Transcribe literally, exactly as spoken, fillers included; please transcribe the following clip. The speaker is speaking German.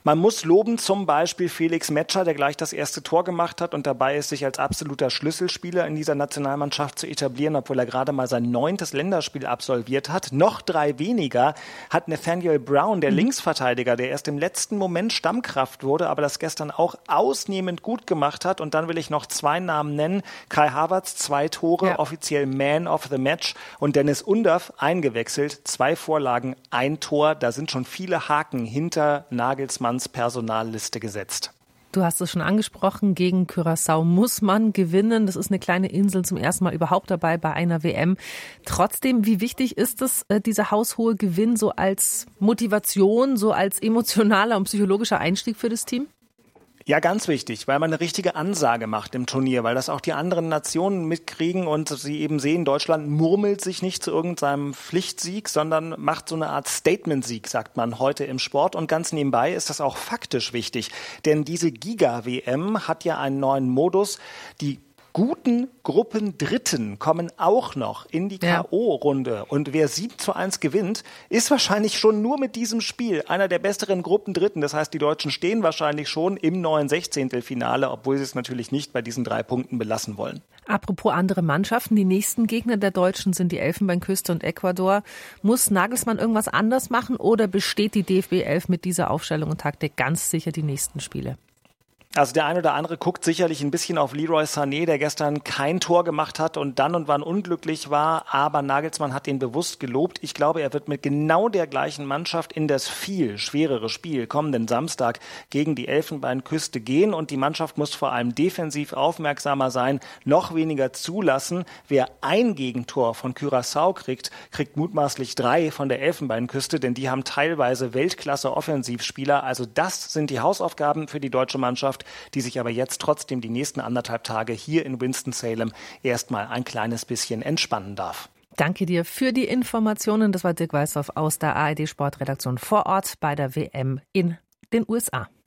Man muss loben zum Beispiel Felix Metscher, der gleich das erste Tor gemacht hat und dabei ist, sich als absoluter Schlüsselspieler in dieser Nationalmannschaft zu etablieren, obwohl er gerade mal sein neuntes Länderspiel absolviert hat. Noch drei weniger hat Nathaniel Brown, der Linksverteidiger, der erst im letzten Moment Stammkraft wurde, aber das gestern auch ausnehmend gut gemacht hat. Und dann will ich noch zwei Namen nennen. Kai Havertz, zwei Tore, ja. offiziell Man of the Match. Und Dennis Undaff, eingewechselt, zwei Vorlagen, ein Tor. Da sind schon viele Haken hinter Nagelsmanns Personalliste gesetzt. Du hast es schon angesprochen, gegen Curaçao muss man gewinnen. Das ist eine kleine Insel, zum ersten Mal überhaupt dabei bei einer W M. Trotzdem, wie wichtig ist es, dieser haushohe Gewinn so als Motivation, so als emotionaler und psychologischer Einstieg für das Team? Ja, ganz wichtig, weil man eine richtige Ansage macht im Turnier, weil das auch die anderen Nationen mitkriegen und sie eben sehen, Deutschland murmelt sich nicht zu irgendeinem Pflichtsieg, sondern macht so eine Art Statement-Sieg, sagt man heute im Sport. Und ganz nebenbei ist das auch faktisch wichtig, denn diese Giga-W M hat ja einen neuen Modus. Die guten Gruppendritten kommen auch noch in die K O-Runde. Und wer sieben zu eins gewinnt, ist wahrscheinlich schon nur mit diesem Spiel einer der besseren Gruppendritten. Das heißt, die Deutschen stehen wahrscheinlich schon im neuen Sechzehntelfinale, obwohl sie es natürlich nicht bei diesen drei Punkten belassen wollen. Apropos andere Mannschaften, die nächsten Gegner der Deutschen sind die Elfenbeinküste und Ecuador. Muss Nagelsmann irgendwas anders machen oder besteht die D F B elf mit dieser Aufstellung und Taktik ganz sicher die nächsten Spiele? Also der ein oder andere guckt sicherlich ein bisschen auf Leroy Sané, der gestern kein Tor gemacht hat und dann und wann unglücklich war, aber Nagelsmann hat ihn bewusst gelobt. Ich glaube, er wird mit genau der gleichen Mannschaft in das viel schwerere Spiel kommenden Samstag gegen die Elfenbeinküste gehen und die Mannschaft muss vor allem defensiv aufmerksamer sein, noch weniger zulassen. Wer ein Gegentor von Curaçao kriegt, kriegt mutmaßlich drei von der Elfenbeinküste, denn die haben teilweise Weltklasse-Offensivspieler. Also das sind die Hausaufgaben für die deutsche Mannschaft, die sich aber jetzt trotzdem die nächsten anderthalb Tage hier in Winston-Salem erstmal ein kleines bisschen entspannen darf. Danke dir für die Informationen. Das war Dirk Weißhoff aus der A R D Sportredaktion vor Ort bei der W M in den U S A.